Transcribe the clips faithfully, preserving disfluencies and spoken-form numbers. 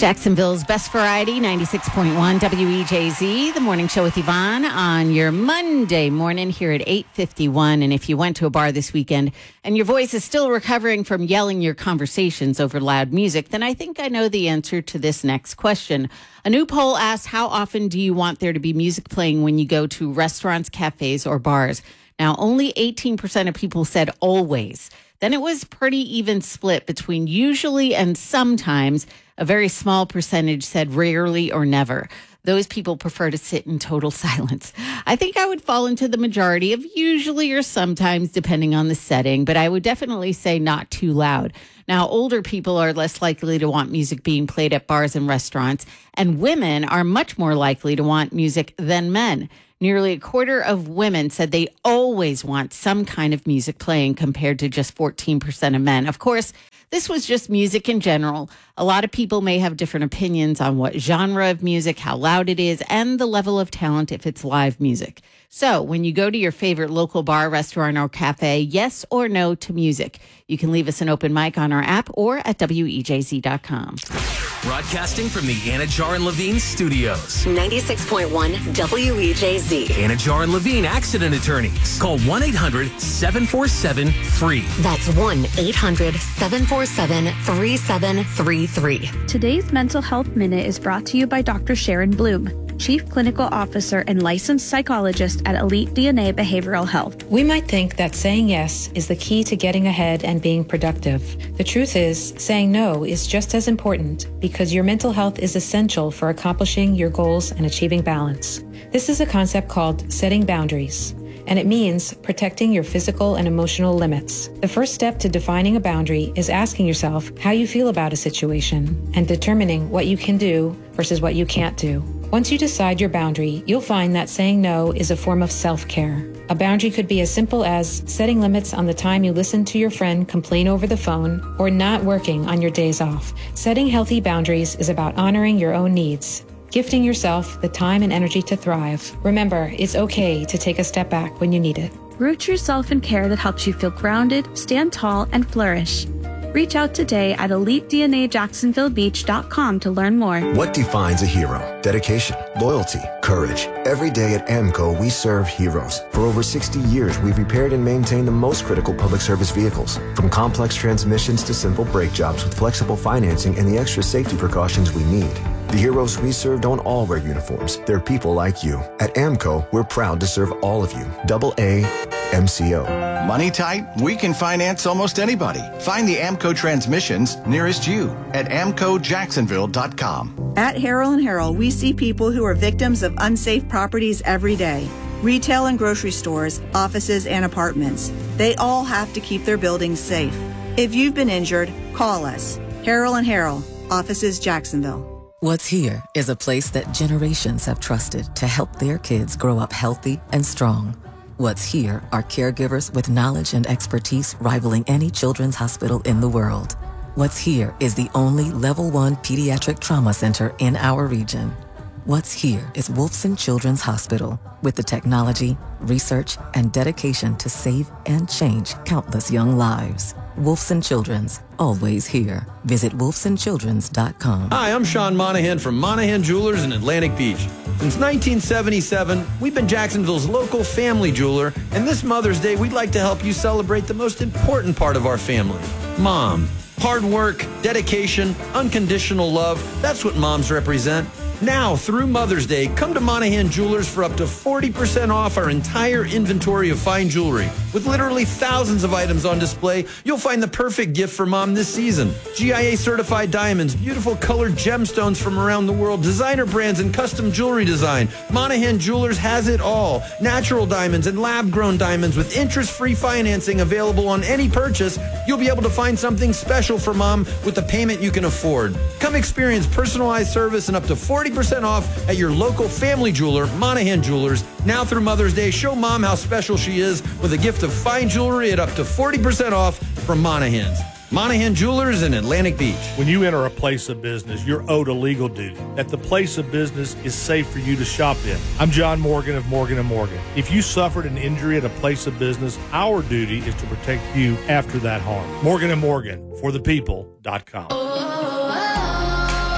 Jacksonville's Best Variety, ninety-six point one W E J Z, the morning show with Yvonne on your Monday morning here at eight fifty-one. And if you went to a bar this weekend and your voice is still recovering from yelling your conversations over loud music, then I think I know the answer to this next question. A new poll asked, how often do you want there to be music playing when you go to restaurants, cafes, or bars? Now, only eighteen percent of people said always. Then it was pretty even split between usually and sometimes. A very small percentage said rarely or never. Those people prefer to sit in total silence. I think I would fall into the majority of usually or sometimes, depending on the setting, but I would definitely say not too loud. Now, older people are less likely to want music being played at bars and restaurants, and women are much more likely to want music than men. Nearly a quarter of women said they always want some kind of music playing compared to just fourteen percent of men. Of course, this was just music in general. A lot of people may have different opinions on what genre of music, how loud it is, and the level of talent if it's live music. So when you go to your favorite local bar, restaurant, or cafe, yes or no to music? You can leave us an open mic on our app or at W E J Z dot com. Broadcasting from the Anajar and Levine studios. ninety-six point one W E J Z. Anajar and Levine Accident Attorneys. Call one eight hundred seven four seven free. That's one eight hundred seven four seven three seven three three. Today's Mental Health Minute is brought to you by Doctor Sharon Bloom, Chief Clinical Officer and Licensed Psychologist at Elite D N A Behavioral Health. We might think that saying yes is the key to getting ahead and being productive. The truth is, saying no is just as important because your mental health is essential for accomplishing your goals and achieving balance. This is a concept called setting boundaries, and it means protecting your physical and emotional limits. The first step to defining a boundary is asking yourself how you feel about a situation and determining what you can do versus what you can't do. Once you decide your boundary, you'll find that saying no is a form of self-care. A boundary could be as simple as setting limits on the time you listen to your friend complain over the phone or not working on your days off. Setting healthy boundaries is about honoring your own needs, gifting yourself the time and energy to thrive. Remember, it's okay to take a step back when you need it. Root yourself in care that helps you feel grounded, stand tall, and flourish. Reach out today at elite d n a jacksonville beach dot com to learn more. What defines a hero? Dedication, loyalty, courage. Every day at AMCO, we serve heroes. For over sixty years, we've repaired and maintained the most critical public service vehicles. From complex transmissions to simple brake jobs with flexible financing and the extra safety precautions we need. The heroes we serve don't all wear uniforms. They're people like you. At AMCO, we're proud to serve all of you. Double A M C O. Money tight? We can finance almost anybody. Find the AMCO transmissions nearest you at amco jacksonville dot com. At Harrell and Harrell, we see people who are victims of unsafe properties every day. Retail and grocery stores, offices, and apartments. They all have to keep their buildings safe. If you've been injured, call us. Harrell and Harrell, offices Jacksonville. What's Here is a place that generations have trusted to help their kids grow up healthy and strong. What's Here are caregivers with knowledge and expertise rivaling any children's hospital in the world. What's Here is the only level one pediatric trauma center in our region. What's Here is Wolfson Children's Hospital with the technology, research, and dedication to save and change countless young lives. Wolfson Children's, always here. Visit wolfson childrens dot com. Hi, I'm Sean Monahan from Monahan Jewelers in Atlantic Beach. Since nineteen seventy-seven, we've been Jacksonville's local family jeweler, and this Mother's Day, we'd like to help you celebrate the most important part of our family, Mom. Hard work, dedication, unconditional love, that's what moms represent. Now, through Mother's Day, come to Monahan Jewelers for up to forty percent off our entire inventory of fine jewelry. With literally thousands of items on display, you'll find the perfect gift for mom this season. G I A-certified diamonds, beautiful colored gemstones from around the world, designer brands, and custom jewelry design. Monahan Jewelers has it all. Natural diamonds and lab-grown diamonds with interest-free financing available on any purchase. You'll be able to find something special for mom with the payment you can afford. Come experience personalized service and up to forty percent off at your local family jeweler, Monahan Jewelers. Now through Mother's Day, show mom how special she is with a gift of fine jewelry at up to forty percent off from Monahan's. Monahan Jewelers in Atlantic Beach. When you enter a place of business, you're owed a legal duty that the place of business is safe for you to shop in. I'm John Morgan of Morgan and Morgan. If you suffered an injury at a place of business, our duty is to protect you after that harm. Morgan and Morgan, for the people dot com.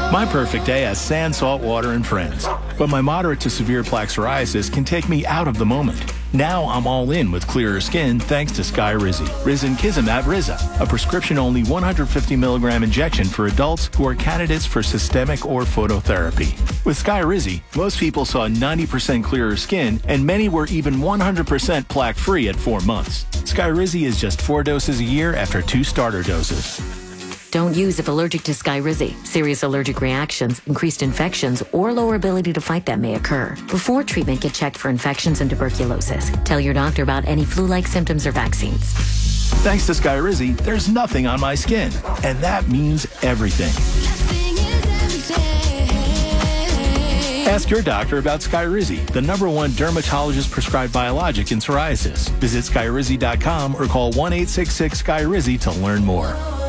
My perfect day has sand, salt water, and friends. But my moderate to severe plaque psoriasis can take me out of the moment. Now I'm all in with clearer skin thanks to Skyrizi. Risankizumab Riza, a prescription-only one hundred fifty milligram injection for adults who are candidates for systemic or phototherapy. With Skyrizi, most people saw ninety percent clearer skin, and many were even one hundred percent plaque-free at four months. Skyrizi is just four doses a year after two starter doses. Don't use if allergic to Skyrizi. Serious allergic reactions, increased infections, or lower ability to fight them may occur. Before treatment, get checked for infections and tuberculosis. Tell your doctor about any flu-like symptoms or vaccines. Thanks to Skyrizi, there's nothing on my skin, and that means everything. Ask your doctor about Skyrizi, the number one dermatologist-prescribed biologic in psoriasis. Visit Skyrizi dot com or call one eight six six Skyrizi to learn more.